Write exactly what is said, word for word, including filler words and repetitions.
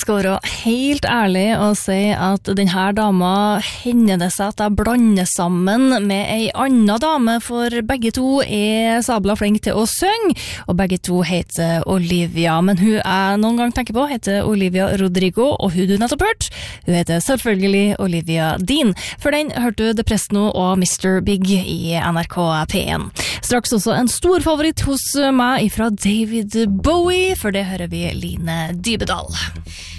skal være helt ærlig og si at denne dama hender det seg at jeg blander sammen med ei annen dame, for begge to er sabla flink til å synge, og begge to heter Olivia, men hun jeg noen gang tenker på heter Olivia Rodrigo, og hun du nettopp hørt, hun heter selvfølgelig Olivia Dean. For den hørte du The Presto og mister Big i N R K P en. Straks også en stor favoritt hos meg fra David Bowie, for det hører vi Line Dybedal.